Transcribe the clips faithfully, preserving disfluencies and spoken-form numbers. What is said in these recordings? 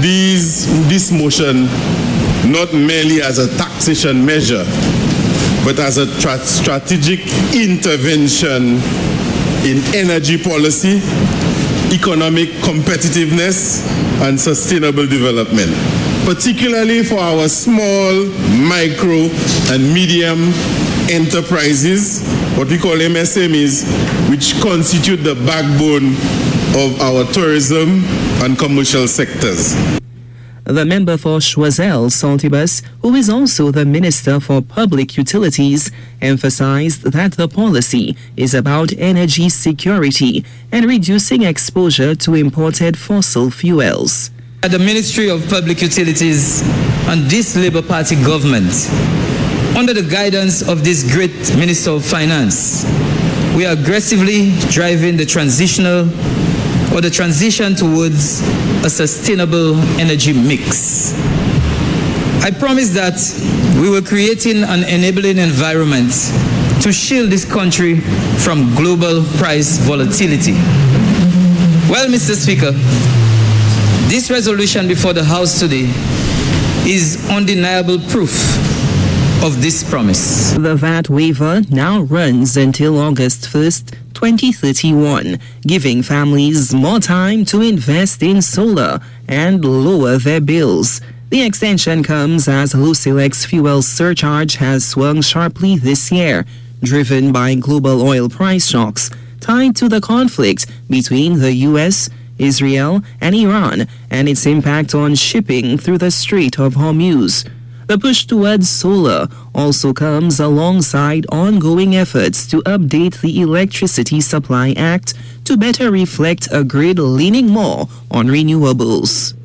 these, this motion not merely as a taxation measure, but as a tra- strategic intervention in energy policy, economic competitiveness, and sustainable development, particularly for our small, micro, and medium enterprises, what we call M S M Es, which constitute the backbone of our tourism and commercial sectors. The member for Choiseul Saltibus, who is also the Minister for Public Utilities, emphasized that the policy is about energy security and reducing exposure to imported fossil fuels. At the Ministry of Public Utilities and this Labour Party government, under the guidance of this great Minister of Finance, we are aggressively driving the transitional or the transition towards a sustainable energy mix. I promise that we will create an enabling environment to shield this country from global price volatility. Well, Mister Speaker, this resolution before the House today is undeniable proof of this promise. The V A T waiver now runs until August first, twenty thirty-one, giving families more time to invest in solar and lower their bills. The extension comes as Lucilex fuel surcharge has swung sharply this year, driven by global oil price shocks tied to the conflict between the U S, Israel, and Iran, and its impact on shipping through the Strait of Hormuz. The push towards solar also comes alongside ongoing efforts to update the Electricity Supply Act to better reflect a grid leaning more on renewables.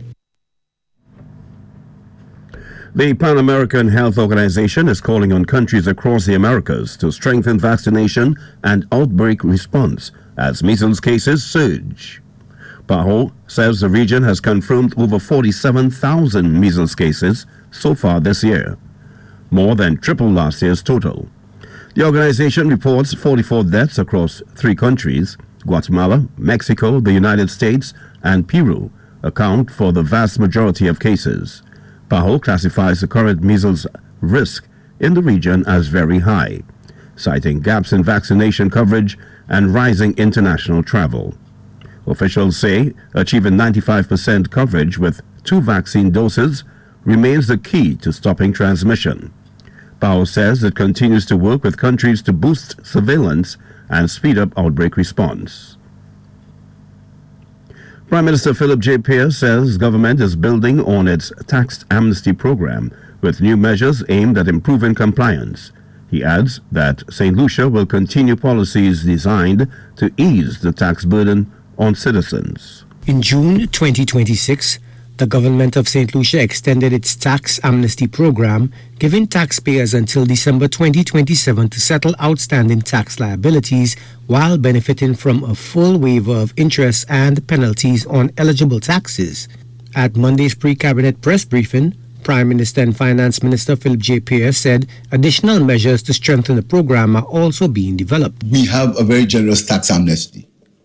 The Pan American Health Organization is calling on countries across the Americas to strengthen vaccination and outbreak response as measles cases surge. P A H O says the region has confirmed over forty-seven thousand measles cases so far this year, more than triple last year's total. The organization reports forty-four deaths across three countries. Guatemala, Mexico, the United States, and Peru account for the vast majority of cases. P A H O classifies the current measles risk in the region as very high, citing gaps in vaccination coverage and rising international travel. Officials say achieving ninety-five percent coverage with two vaccine doses remains the key to stopping transmission. P A H O says it continues to work with countries to boost surveillance and speed up outbreak response. Prime Minister Philip J. Pierce says government is building on its tax amnesty program with new measures aimed at improving compliance. He adds that Saint Lucia will continue policies designed to ease the tax burden on citizens. In June twenty twenty-six, the government of Saint Lucia extended its tax amnesty program, giving taxpayers until December twenty twenty-seven to settle outstanding tax liabilities while benefiting from a full waiver of interest and penalties on eligible taxes. At Monday's pre-cabinet press briefing, Prime Minister and Finance Minister Philip J. Pierce said additional measures to strengthen the program are also being developed. We have a very generous tax amnesty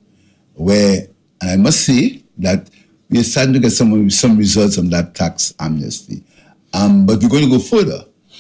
where, and I must say that we are starting to get some, some results on that tax amnesty. Um, but we're going to go further.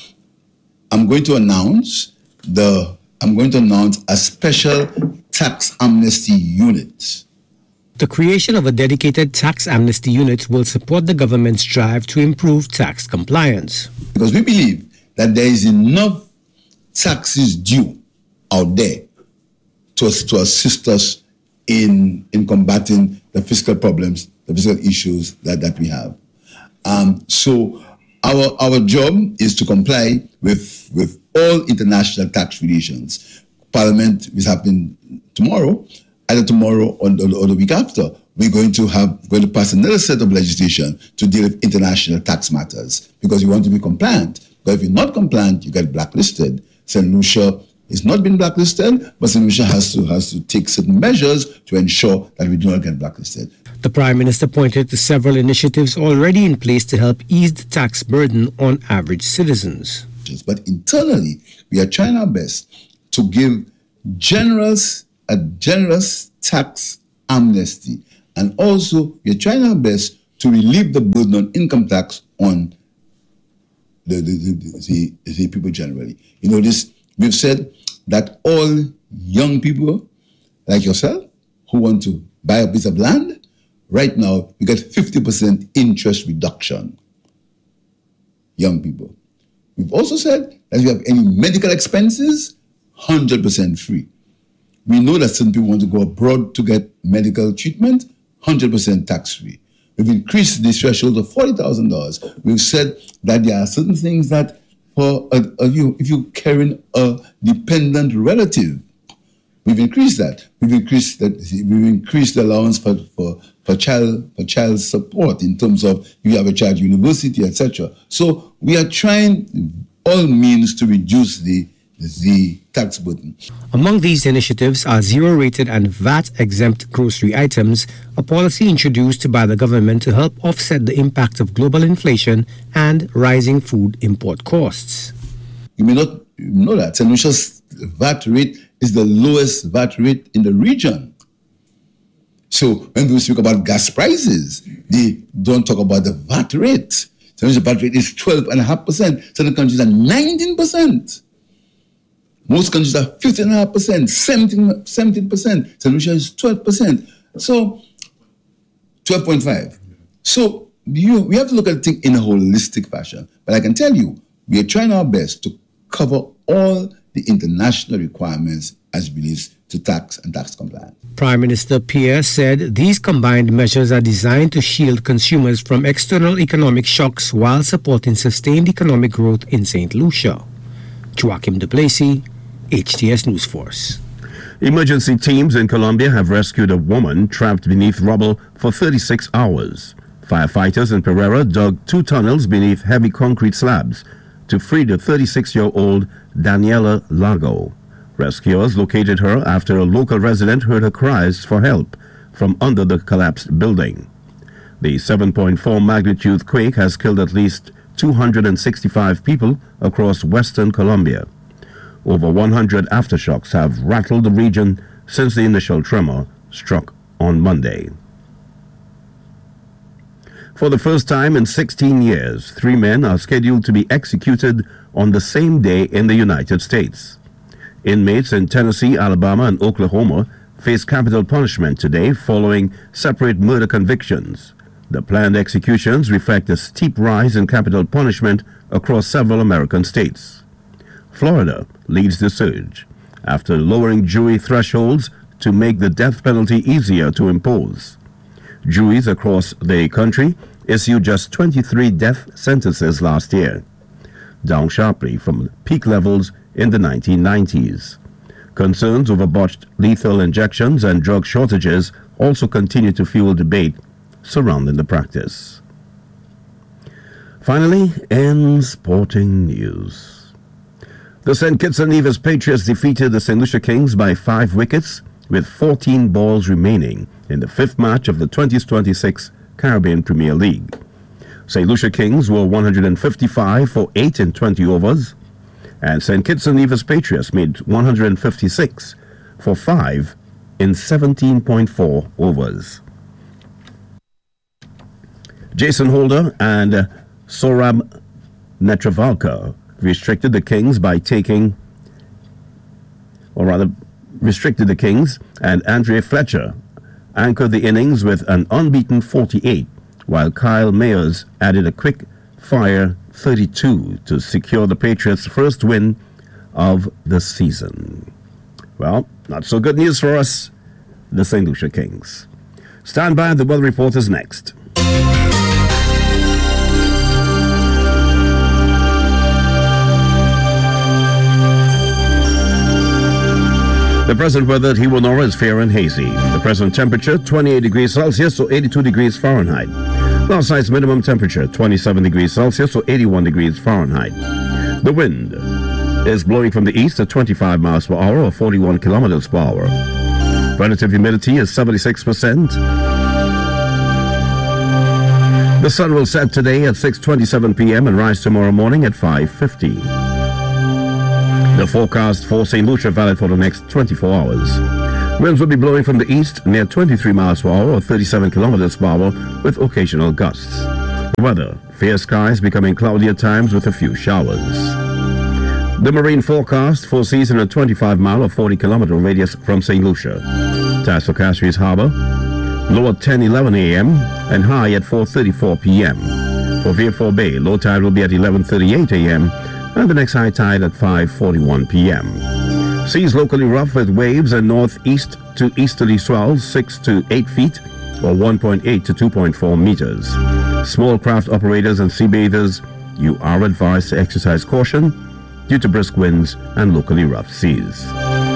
I'm going to announce the, I'm going to announce a special tax amnesty unit. The creation of a dedicated tax amnesty unit will support the government's drive to improve tax compliance. Because we believe that there is enough taxes due out there to, to assist us in, in combating the fiscal problems, the fiscal issues that, that we have. Um, so our our job is to comply with, with all international tax relations. Parliament is happening tomorrow, either tomorrow or, or, or the week after. We're going to have going to pass another set of legislation to deal with international tax matters because we want to be compliant. But if you're not compliant, you get blacklisted. Saint Lucia is not been blacklisted, but Saint Lucia has to has to take certain measures to ensure that we do not get blacklisted. The Prime Minister pointed to several initiatives already in place to help ease the tax burden on average citizens. But internally, we are trying our best to give generous a generous tax amnesty, and also we are trying our best to to relieve the burden on income tax on the, the, the, the, the people generally. You know, this, we've said that all young people like yourself who want to buy a piece of land, right now you get fifty percent interest reduction. Young people. We've also said that if you have any medical expenses, one hundred percent free. We know that some people want to go abroad to get medical treatment, one hundred percent tax-free. We've increased the threshold to forty thousand dollars. We've said that there are certain things that for a, a, you, if you're carrying a dependent relative, we've increased that. We've increased that. We've increased the allowance for, for, for child for child support in terms of if you have a child university, et cetera. So we are trying all means to reduce the the tax burden. Among these initiatives are zero-rated and V A T-exempt grocery items, a policy introduced by the government to help offset the impact of global inflation and rising food import costs. You may not know that Saint Lucia's V A T rate is the lowest V A T rate in the region. So when people speak about gas prices, they don't talk about the V A T rate. Saint Lucia's V A T rate is twelve point five percent. Certain countries are nineteen percent. Most countries are fifteen point five percent, seventeen percent. Saint Lucia is twelve percent. So, twelve point five. So, you, we have to look at things in a holistic fashion. But I can tell you, we are trying our best to cover all the international requirements as it relates to tax and tax compliance. Prime Minister Pierre said these combined measures are designed to shield consumers from external economic shocks while supporting sustained economic growth in Saint Lucia. Joachim Du Plessis, H T S News Force. Emergency teams in Colombia have rescued a woman trapped beneath rubble for thirty-six hours. Firefighters in Pereira dug two tunnels beneath heavy concrete slabs to free the thirty-six-year-old Daniela Lago. Rescuers located her after a local resident heard her cries for help from under the collapsed building. The seven point four magnitude quake has killed at least two hundred sixty-five people across western Colombia. Over one hundred aftershocks have rattled the region since the initial tremor struck on Monday. For the first time in sixteen years, three men are scheduled to be executed on the same day in the United States. Inmates in Tennessee, Alabama, and Oklahoma face capital punishment today following separate murder convictions. The planned executions reflect a steep rise in capital punishment across several American states. Florida leads the surge after lowering jury thresholds to make the death penalty easier to impose. Juries across the country issued just twenty-three death sentences last year, down sharply from peak levels in the nineteen nineties. Concerns over botched lethal injections and drug shortages also continue to fuel debate surrounding the practice. Finally, in sporting news, the Saint Kitts and Nevis Patriots defeated the Saint Lucia Kings by five wickets with fourteen balls remaining in the fifth match of the twenty twenty-six Caribbean Premier League. Saint Lucia Kings were one hundred fifty-five for eight in twenty overs, and Saint Kitts and Nevis Patriots made one hundred fifty-six for five in seventeen point four overs. Jason Holder and uh, Sorab Netravalka restricted the Kings by taking, or rather restricted the Kings, and Andre Fletcher anchored the innings with an unbeaten forty-eight, while Kyle Mayers added a quick-fire thirty-two to secure the Patriots' first win of the season. Well, not so good news for us, the Saint Lucia Kings. Stand by, the weather report is next. The present weather at Hewanora is fair and hazy. The present temperature, twenty-eight degrees Celsius or eighty-two degrees Fahrenheit. Last night's minimum temperature, twenty-seven degrees Celsius or eighty-one degrees Fahrenheit. The wind is blowing from the east at twenty-five miles per hour or forty-one kilometers per hour. Relative humidity is seventy-six percent. The sun will set today at six twenty-seven p.m. and rise tomorrow morning at five fifty. The forecast for Saint Lucia valid for the next twenty-four hours. Winds will be blowing from the east near twenty-three miles per hour or thirty-seven kilometers per hour with occasional gusts. Weather, fair skies becoming cloudy at times with a few showers. The marine forecast foresees in a twenty-five mile or forty kilometer radius from Saint Lucia. Tides for Castries Harbour, low at ten eleven a m and high at four thirty-four p m For Vieux-Fort Bay, low tide will be at eleven thirty-eight a m and the next high tide at five forty-one p m Seas locally rough with waves and northeast to easterly swells six to eight feet or one point eight to two point four meters. Small craft operators and sea bathers, you are advised to exercise caution due to brisk winds and locally rough seas.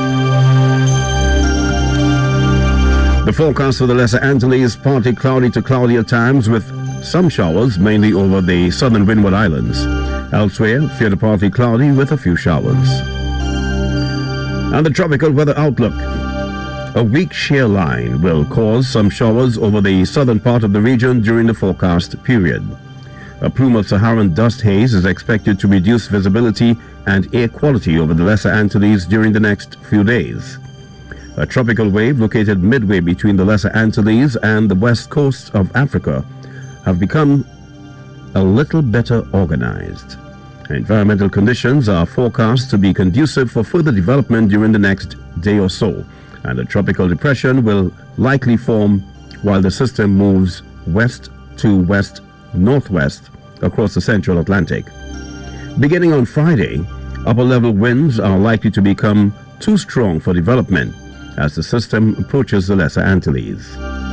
The forecast for the Lesser Antilles, partly cloudy to cloudy at times with some showers, mainly over the southern Windward Islands. Elsewhere, fair to partly cloudy with a few showers. And the tropical weather outlook. A weak shear line will cause some showers over the southern part of the region during the forecast period. A plume of Saharan dust haze is expected to reduce visibility and air quality over the Lesser Antilles during the next few days. A tropical wave located midway between the Lesser Antilles and the west coast of Africa have become a little better organized. Environmental conditions are forecast to be conducive for further development during the next day or so, and a tropical depression will likely form while the system moves west to west-northwest across the central Atlantic. Beginning on Friday, upper-level winds are likely to become too strong for development as the system approaches the Lesser Antilles.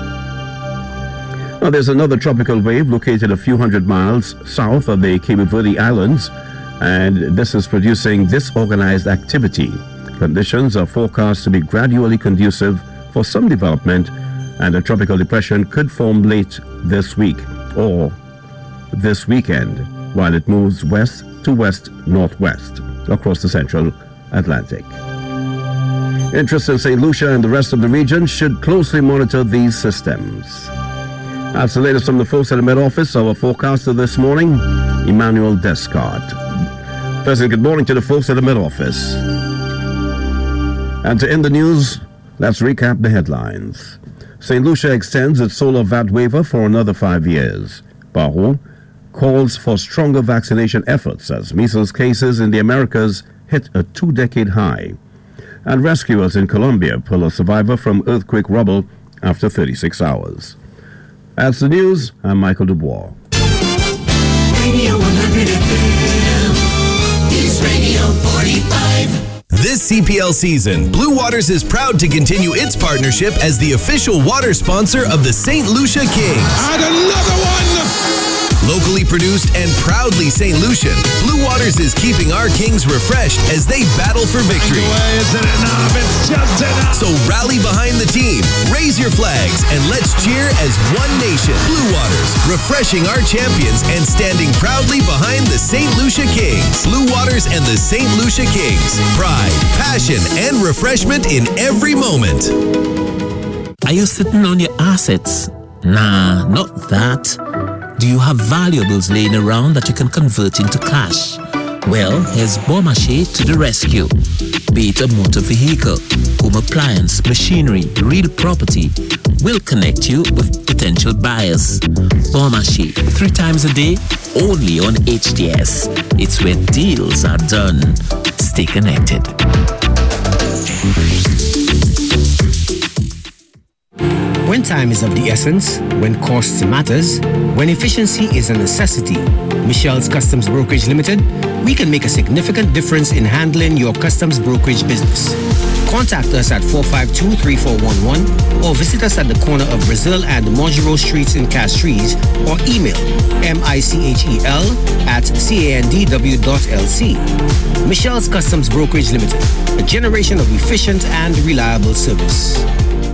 Now, there's another tropical wave located a few hundred miles south of the Cape Verde Islands, and this is producing disorganized activity. Conditions are forecast to be gradually conducive for some development, and a tropical depression could form late this week or this weekend while it moves west to west-northwest across the central Atlantic. Interest in Saint Lucia and the rest of the region should closely monitor these systems. That's the latest from the folks at the Met Office. Our forecaster this morning, Emmanuel Descartes. President, good morning to the folks at the Met Office. And to end the news, let's recap the headlines. Saint Lucia extends its solar V A T waiver for another five years. Bajo calls for stronger vaccination efforts as measles cases in the Americas hit a two-decade high. And rescuers in Colombia pull a survivor from earthquake rubble after thirty-six hours. That's the news. I'm Michael Dubois. Radio one hundred F M. News Radio forty-five. This C P L season, Blue Waters is proud to continue its partnership as the official water sponsor of the Saint Lucia Kings. And another one! Locally produced and proudly Saint Lucian, Blue Waters is keeping our Kings refreshed as they battle for victory. Isn't enough, it's just enough. So rally behind the team, raise your flags, and let's cheer as one nation. Blue Waters, refreshing our champions and standing proudly behind the Saint Lucia Kings. Blue Waters and the Saint Lucia Kings. Pride, passion, and refreshment in every moment. Are you sitting on your assets? Nah, not that. Do you have valuables laying around that you can convert into cash? Well, here's Beaumarchais to the rescue. Be it a motor vehicle, home appliance, machinery, real property, we'll connect you with potential buyers. Beaumarchais, three times a day, only on H D S. It's where deals are done. Stay connected. When time is of the essence, when cost matters, when efficiency is a necessity, Michelle's Customs Brokerage Limited, we can make a significant difference in handling your customs brokerage business. Contact us at four five two, three four one one or visit us at the corner of Brazil and Mongereau Streets in Castries or email michel at candw dot l c. Michelle's Customs Brokerage Limited, a generation of efficient and reliable service.